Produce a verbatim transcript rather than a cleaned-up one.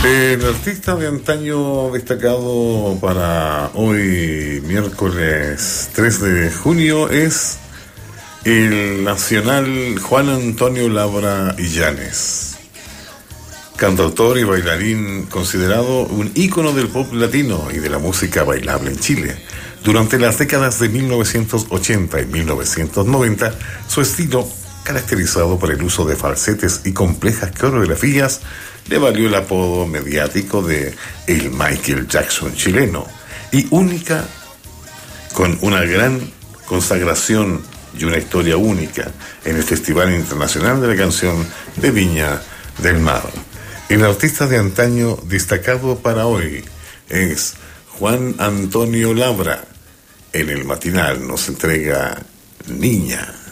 El artista de antaño destacado para hoy, miércoles tres de junio, es el nacional Juan Antonio Labra Illanes, cantautor y bailarín considerado un ícono del pop latino y de la música bailable en Chile. Durante las décadas de mil novecientos ochenta y mil novecientos noventa, su estilo, caracterizado por el uso de falsetes y complejas coreografías, le valió el apodo mediático de el Michael Jackson chileno, y única, con una gran consagración y una historia única en el Festival Internacional de la Canción de Viña del Mar. El artista de antaño destacado para hoy es Juan Antonio Labra. En el matinal nos entrega Niña.